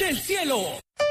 del cielo.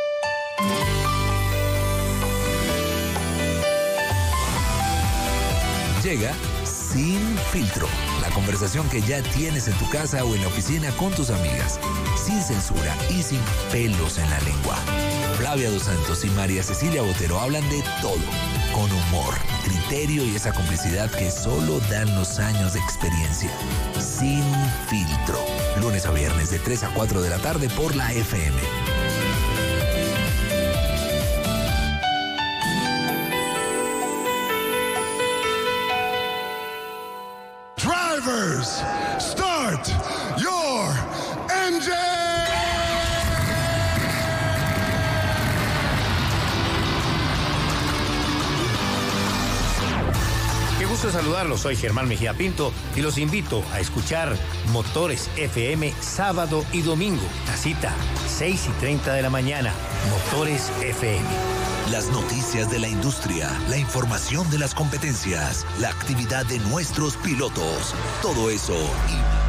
Llega Sin Filtro, la conversación que ya tienes en tu casa o en la oficina con tus amigas, sin censura y sin pelos en la lengua. Flavia Dos Santos y María Cecilia Botero hablan de todo, con humor, criterio y esa complicidad que solo dan los años de experiencia. Sin Filtro, lunes a viernes de 3 a 4 de la tarde por la FM. Drivers, start your engine! Qué gusto saludarlos, soy Germán Mejía Pinto y los invito a escuchar Motores FM sábado y domingo. La cita, 6:30 de la mañana, Motores FM. Las noticias de la industria, la información de las competencias, la actividad de nuestros pilotos, todo eso y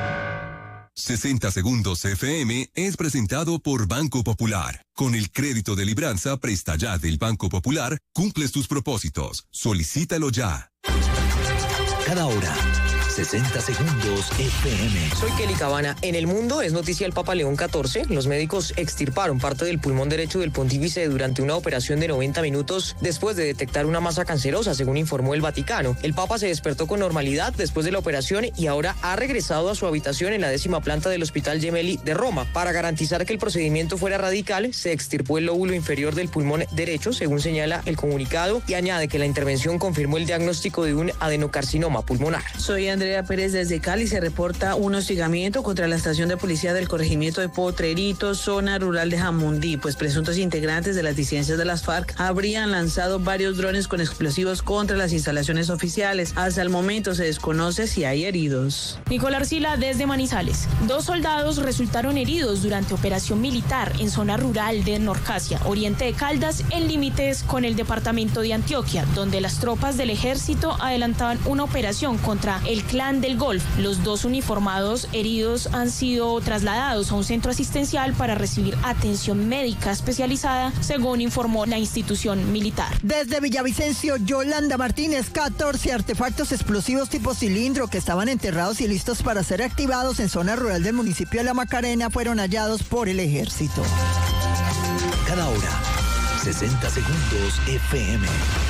60 Segundos FM es presentado por Banco Popular. Con el crédito de libranza Presta Ya del Banco Popular, cumples tus propósitos. Solicítalo ya. Cada hora, 60 Segundos FM. Soy Kelly Cabana. En el mundo es noticia el Papa León XIV. Los médicos extirparon parte del pulmón derecho del pontífice durante una operación de 90 minutos después de detectar una masa cancerosa, según informó el Vaticano. El Papa se despertó con normalidad después de la operación y ahora ha regresado a su habitación en la 10ª planta del Hospital Gemelli de Roma. Para garantizar que el procedimiento fuera radical, se extirpó el lóbulo inferior del pulmón derecho, según señala el comunicado, y añade que la intervención confirmó el diagnóstico de un adenocarcinoma pulmonar. Soy Andrea Pérez desde Cali. Se reporta un hostigamiento contra la estación de policía del corregimiento de Potrerito, zona rural de Jamundí, pues presuntos integrantes de las disidencias de las FARC habrían lanzado varios drones con explosivos contra las instalaciones oficiales. Hasta el momento se desconoce si hay heridos. Nicolás Arcila desde Manizales. 2 soldados resultaron heridos durante operación militar en zona rural de Norcasia, oriente de Caldas, en límites con el departamento de Antioquia, donde las tropas del ejército adelantaban una operación contra el clan del Golf. Los 2 uniformados heridos han sido trasladados a un centro asistencial para recibir atención médica especializada, según informó la institución militar. Desde Villavicencio, Yolanda Martínez, 14 artefactos explosivos tipo cilindro que estaban enterrados y listos para ser activados en zona rural del municipio de La Macarena fueron hallados por el ejército. Cada hora, 60 Segundos FM.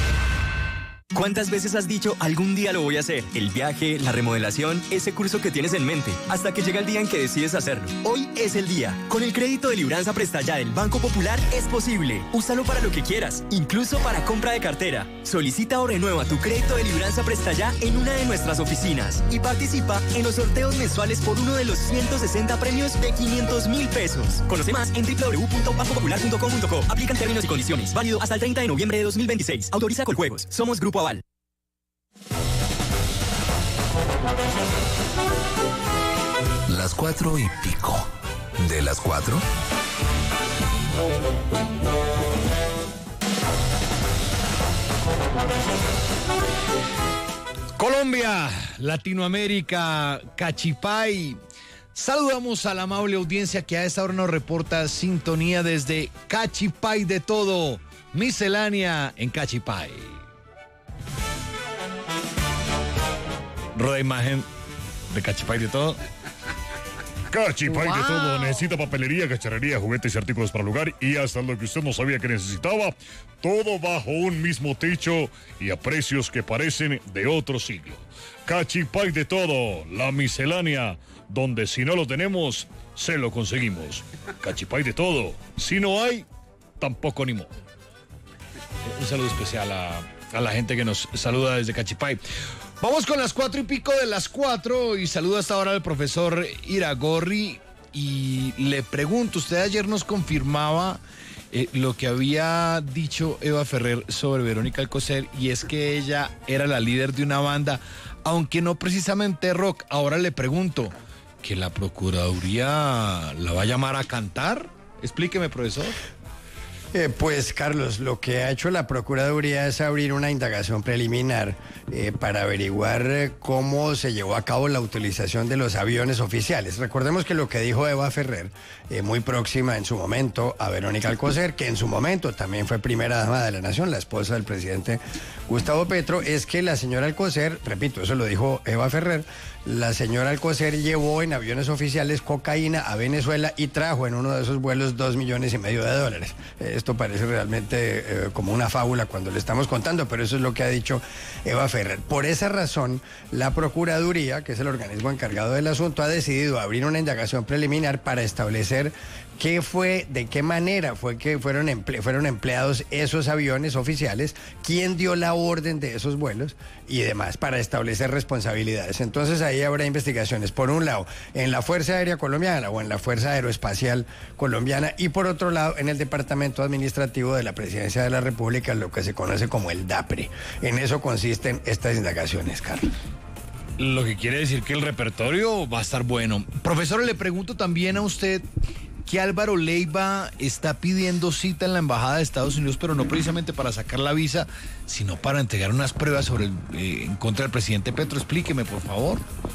¿Cuántas veces has dicho algún día lo voy a hacer? El viaje, la remodelación, ese curso que tienes en mente, hasta que llega el día en que decides hacerlo. Hoy es el día. Con el crédito de libranza Presta Ya del Banco Popular es posible. Úsalo para lo que quieras, incluso para compra de cartera. Solicita o renueva tu crédito de libranza Presta Ya en una de nuestras oficinas y participa en los sorteos mensuales por uno de los 160 premios de 500.000 pesos. Conoce más en www.bancopopular.com.co. Aplican términos y condiciones. Válido hasta el 30 de noviembre de 2026. Autoriza Coljuegos. Somos Grupo Aval. Las 4:05. ¿De las 4? Colombia, Latinoamérica, Cachipay. Saludamos a la amable audiencia que a esta hora nos reporta sintonía desde Cachipay de todo. Miscelánea en Cachipay. Rueda imagen de Cachipay de todo. Cachipay de todo. Necesita papelería, cacharrería, juguetes y artículos para el hogar y hasta lo que usted no sabía que necesitaba. Todo bajo un mismo techo y a precios que parecen de otro siglo. Cachipay de todo. La miscelánea, donde si no lo tenemos, se lo conseguimos. Cachipay de todo. Si no hay, tampoco ni modo. Un saludo especial a la gente que nos saluda desde Cachipay. Vamos con las 4:05 de las 4 y saluda hasta ahora al profesor Iragorri y le pregunto, usted ayer nos confirmaba lo que había dicho Eva Ferrer sobre Verónica Alcocer y es que ella era la líder de una banda, aunque no precisamente rock. Ahora le pregunto, ¿que la Procuraduría la va a llamar a cantar? Explíqueme, profesor. Pues Carlos, lo que ha hecho la Procuraduría es abrir una indagación preliminar para averiguar cómo se llevó a cabo la utilización de los aviones oficiales. Recordemos que lo que dijo Eva Ferrer, muy próxima en su momento a Verónica Alcocer, que en su momento también fue primera dama de la Nación, la esposa del presidente Gustavo Petro, es que la señora Alcocer, repito, eso lo dijo Eva Ferrer, la señora Alcocer llevó en aviones oficiales cocaína a Venezuela y trajo en uno de esos vuelos $2,5 millones de dólares. Esto parece realmente como una fábula cuando le estamos contando, pero eso es lo que ha dicho Eva Ferrer. Por esa razón, la Procuraduría, que es el organismo encargado del asunto, ha decidido abrir una indagación preliminar para establecer qué fue, de qué manera fue que fueron empleados esos aviones oficiales, quién dio la orden de esos vuelos y demás, para establecer responsabilidades. Entonces ahí habrá investigaciones, por un lado, en la Fuerza Aérea Colombiana o en la Fuerza Aeroespacial Colombiana, y por otro lado, en el Departamento Administrativo de la Presidencia de la República, lo que se conoce como el DAPRE. En eso consisten estas indagaciones, Carlos. Lo que quiere decir que el repertorio va a estar bueno. Profesor, le pregunto también a usted que Álvaro Leiva está pidiendo cita en la Embajada de Estados Unidos, pero no precisamente para sacar la visa, sino para entregar unas pruebas en contra del presidente Petro. Explíqueme, por favor.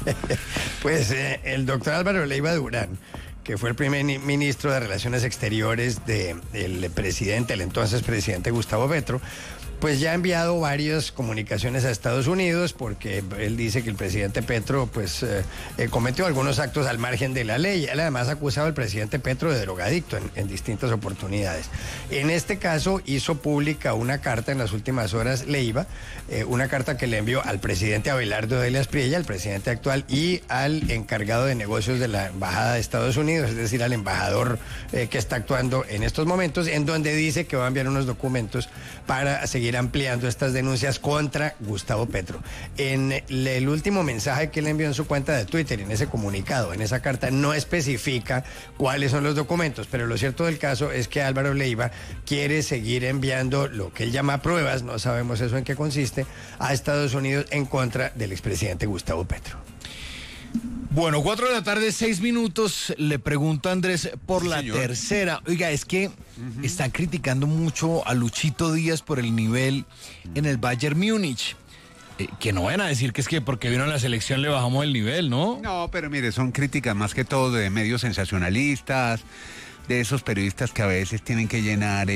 Pues el doctor Álvaro Leiva Durán, que fue el primer ministro de Relaciones Exteriores del presidente, el entonces presidente Gustavo Petro, pues ya ha enviado varias comunicaciones a Estados Unidos porque él dice que el presidente Petro pues cometió algunos actos al margen de la ley. Él además ha acusado al presidente Petro de drogadicto en distintas oportunidades. En este caso hizo pública una carta en las últimas horas Leiva, una carta que le envió al presidente Abelardo Delias Priella, al presidente actual, y al encargado de negocios de la Embajada de Estados Unidos, es decir, al embajador que está actuando en estos momentos, en donde dice que va a enviar unos documentos para seguir ampliando estas denuncias contra Gustavo Petro. En el último mensaje que le envió en su cuenta de Twitter, en ese comunicado, en esa carta, no especifica cuáles son los documentos, pero lo cierto del caso es que Álvaro Leiva quiere seguir enviando lo que él llama pruebas, no sabemos eso en qué consiste, a Estados Unidos en contra del expresidente Gustavo Petro. Bueno, 4 de la tarde, 6 minutos. Le pregunto a Andrés por la tercera. Oiga, es que están criticando mucho a Luchito Díaz por el nivel en el Bayern Múnich. Que no van a decir que es que porque vino a la selección le bajamos el nivel, ¿no? No, pero mire, son críticas más que todo de medios sensacionalistas, de esos periodistas que a veces tienen que llenar,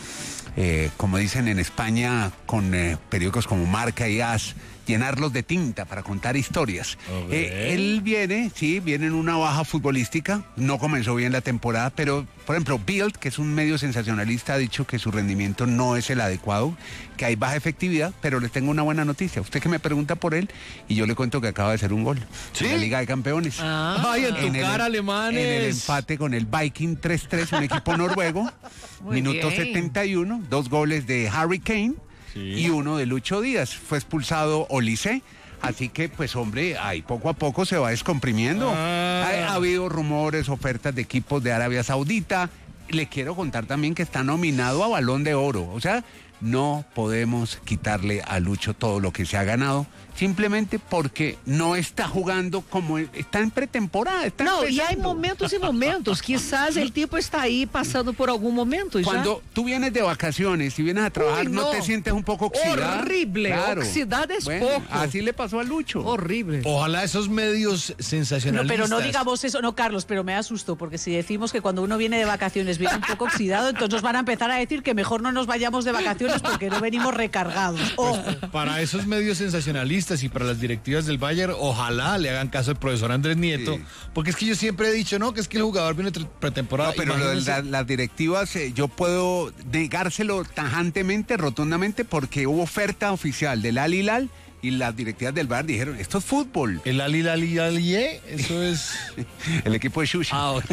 como dicen en España, con periódicos como Marca y AS, llenarlos de tinta para contar historias. Él viene en una baja futbolística, no comenzó bien la temporada, pero, por ejemplo, Bild, que es un medio sensacionalista, ha dicho que su rendimiento no es el adecuado, que hay baja efectividad, pero les tengo una buena noticia. Usted que me pregunta por él, y yo le cuento que acaba de hacer un gol. ¿Sí? En la Liga de Campeones. ¡Ay, en tu cara, alemanes! En el empate con el Viking 3-3, un equipo noruego, minuto 71, 2 goles de Harry Kane, y uno de Lucho Díaz. Fue expulsado Olise, así que pues hombre, ahí poco a poco se va descomprimiendo. Ha habido rumores, ofertas de equipos de Arabia Saudita. Le quiero contar también que está nominado a Balón de Oro. O sea, no podemos quitarle a Lucho todo lo que se ha ganado, simplemente porque no está jugando como está en pretemporada. Y hay momentos y momentos. Quizás el tipo está ahí pasando por algún momento. Cuando tú vienes de vacaciones y vienes a trabajar, ¿no te sientes un poco oxidada? Horrible. Claro. Oxidada es poco. Así le pasó a Lucho. Horrible. Ojalá esos medios sensacionalistas. No, pero no digamos eso, no, Carlos, pero me asusto, porque si decimos que cuando uno viene de vacaciones viene un poco oxidado, entonces nos van a empezar a decir que mejor no nos vayamos de vacaciones porque no venimos recargados. Ojo. Para esos medios sensacionalistas y para las directivas del Bayern, ojalá le hagan caso al profesor Andrés Nieto, porque es que yo siempre he dicho, ¿no? Que es que el jugador viene pretemporada. No, pero las directivas, yo puedo negárselo tajantemente, rotundamente, porque hubo oferta oficial del Al Hilal y las directivas del Bayern dijeron, esto es fútbol. ¿El Al Hilal eso es? El equipo de Xuxa.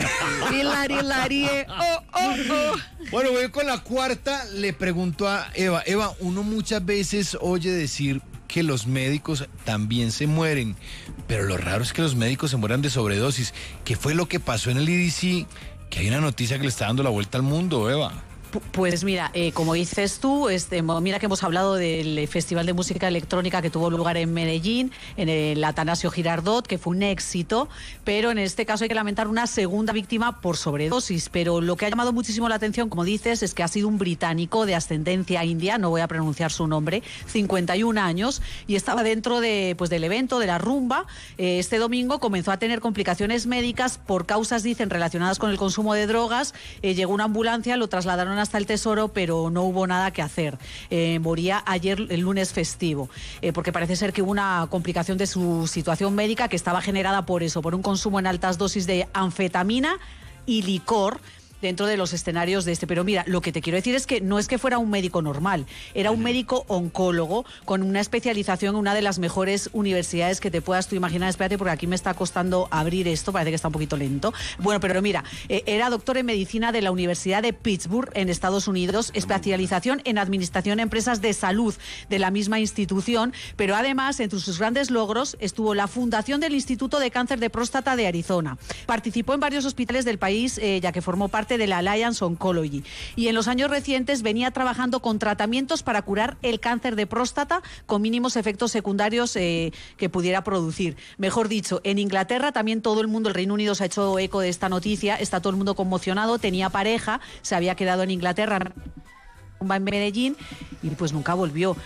Bueno, voy con la cuarta. Le pregunto a Eva. Eva, uno muchas veces oye decir que los médicos también se mueren, pero lo raro es que los médicos se mueran de sobredosis. ¿Qué fue lo que pasó en el EDC? Que hay una noticia que le está dando la vuelta al mundo, Eva. Pues mira, como dices tú, mira que hemos hablado del Festival de Música Electrónica que tuvo lugar en Medellín, en el Atanasio Girardot, que fue un éxito, pero en este caso hay que lamentar una segunda víctima por sobredosis. Pero lo que ha llamado muchísimo la atención, como dices, es que ha sido un británico de ascendencia india, no voy a pronunciar su nombre, 51 años, y estaba dentro del evento, de la rumba. Este domingo comenzó a tener complicaciones médicas por causas, dicen, relacionadas con el consumo de drogas. Llegó una ambulancia, lo trasladaron hasta el Tesoro, pero no hubo nada que hacer. Moría ayer, el lunes festivo, porque parece ser que hubo una complicación de su situación médica que estaba generada por eso, por un consumo en altas dosis de anfetamina y licor dentro de los escenarios de Pero mira, lo que te quiero decir es que no es que fuera un médico normal, era un médico oncólogo con una especialización en una de las mejores universidades que te puedas tú imaginar. Espérate, porque aquí me está costando abrir esto, parece que está un poquito lento. Bueno, pero mira, era doctor en medicina de la Universidad de Pittsburgh en Estados Unidos, especialización en administración de empresas de salud de la misma institución, pero además entre sus grandes logros estuvo la fundación del Instituto de Cáncer de Próstata de Arizona. Participó en varios hospitales del país, ya que formó parte de la Alliance Oncology, y en los años recientes venía trabajando con tratamientos para curar el cáncer de próstata con mínimos efectos secundarios que pudiera producir. Mejor dicho, en Inglaterra también todo el mundo, el Reino Unido se ha hecho eco de esta noticia, está todo el mundo conmocionado, tenía pareja, se había quedado en Inglaterra, en Medellín, y pues nunca volvió.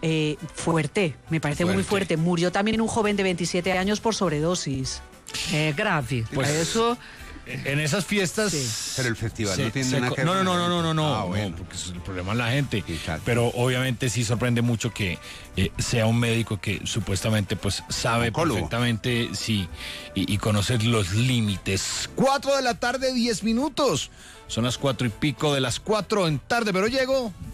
Fuerte, me parece muy fuerte. Murió también un joven de 27 años por sobredosis. Grave. Pues eso... En esas fiestas... Sí. Pero el festival no tiene nada que ver. No, bueno. porque el problema es la gente. Exacto. Pero obviamente sí sorprende mucho que sea un médico que supuestamente pues sabe perfectamente, sí, y conocer los límites. 4 de la tarde, 10 minutos. Son las 4 y pico de las 4 en tarde, pero llego...